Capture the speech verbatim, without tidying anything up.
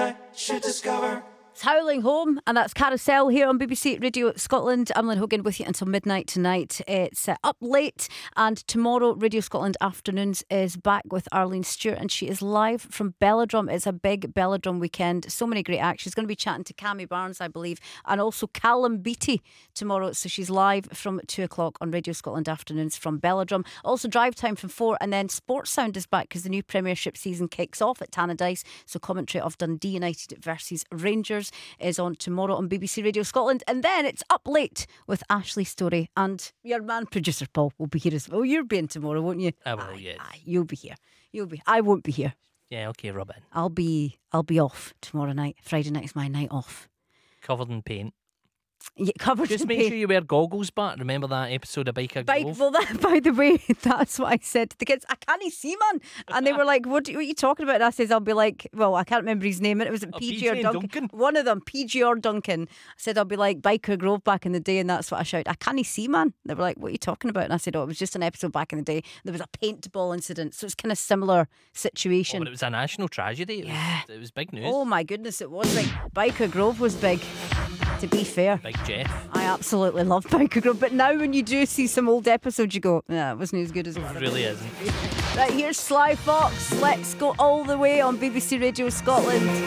I should discover. It's Howling Home, and that's Carousel here on B B C Radio Scotland. I'm Lynn Hogan with you until midnight tonight. It's uh, Up Late, and tomorrow Radio Scotland Afternoons is back with Arlene Stewart, and she is live from Belladrum. It's a big Belladrum weekend. So many great acts. She's going to be chatting to Cammy Barnes, I believe, and also Callum Beattie tomorrow. So she's live from two o'clock on Radio Scotland Afternoons from Belladrum. Also Drive Time from four, and then Sports Sound is back because the new Premiership season kicks off at Tannadice. So commentary of Dundee United versus Rangers is on tomorrow on B B C Radio Scotland, and then it's Up Late with Ashley Story, and your man producer Paul will be here as well. You're being tomorrow, won't you? I will, aye, yes. Aye, you'll be here. You'll be. I won't be here. Yeah, okay, Robin. I'll be. I'll be off tomorrow night. Friday night is my night off. Covered in paint. Yeah, covered Just in make paint. sure you wear goggles, but remember that episode of Biker Bike, Grove? well, that, by the way, that's what I said to the kids. I can't see, man. And they were like, what, what are you talking about? And I says, I'll be like, well, I can't remember his name. And it was Oh, P G P J or Duncan. Duncan. One of them, P G or Duncan. I said, I'll be like Biker Grove back in the day. And that's what I shouted. I can't see, man. They were like, what are you talking about? And I said, oh, it was just an episode back in the day. There was a paintball incident. So it's kind of similar situation. Oh, but it was a national tragedy. It, Yeah. was, it was big news. Oh, my goodness, it was big. Biker Grove was big, to be fair. Big Jeff. I absolutely love Biker Grove, but now when you do see some old episodes, you go, yeah, it wasn't as good as what It really isn't. Right, here's Sly Fox. Let's go all the way on B B C Radio Scotland.